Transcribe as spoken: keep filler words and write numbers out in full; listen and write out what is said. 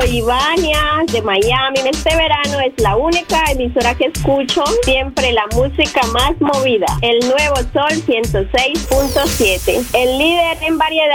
soy Ivania de Miami. Este verano es la única emisora que escucho siempre la música más movida. El Nuevo Sol ciento seis punto siete. El líder en variedad